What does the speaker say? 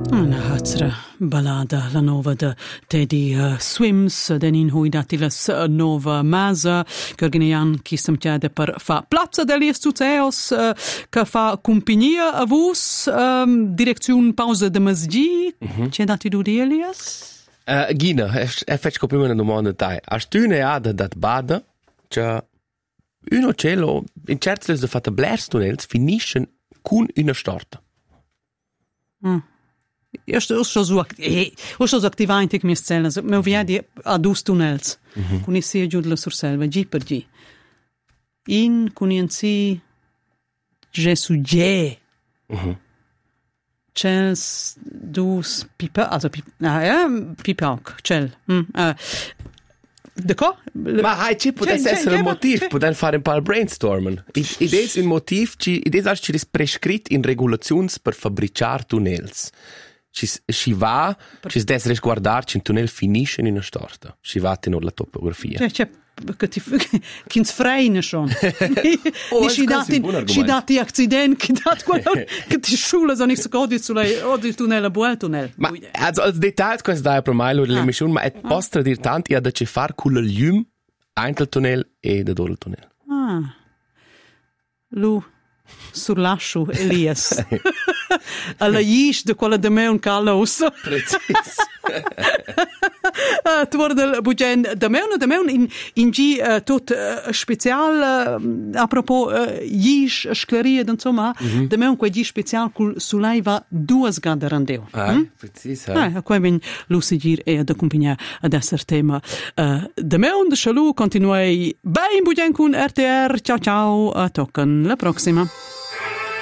Una altra ballada, la nuova de Teddy Swims, den hui dati las nova masa, che organian chi samtiade per fa Plaza degli Estuceos, che fa compagnia a vos, direzione pausa de masgi, c'è dati du di Elias? Gina, faccio prima una domanda a te. Hast tu un'idea dat bada, che un ocello, in certi de fatta blerstunnels, finisce con una storta? Io sto so attivamente che mi scella, mi vedi a due tunnels, con i sia giù della surselva, G per G. In con i anzi Gesù G. C'els dus pipa, also pipauk, c'el. D'accordo? Ma hai ci può essere un motivo, può fare un po' brainstorming. Ed è un motivo, ed è ci prescritto in regolazioni per fabbricare tunnels. Ci va, ci deve guardarci un tunnel finisce in una storta. Ci va a tenere la topografia. Cioè, che ci freina schon. Ci dati accidenti, che ti sciula, sono i codi sulle tunnel, buon tunnel. Ma, als Details questo dai per mai lo l'emissione, ma è posso dire tanto, io da ci far con il lium, ein tunnel e da dove il tunnel. Lu, sur lascio, Elias. Alla ish de quella de me un calos. Precis. Tu guarda bugen de me in gi tot special a propos ish sclerie insomma de me un quei special cul sulaiva duas gada randeu. Precis. Qua ben lusigir e da compagnia ad esser tema de me un de chalu continuei ben bugen con RTR. Ciao ciao, a tocken la prossima.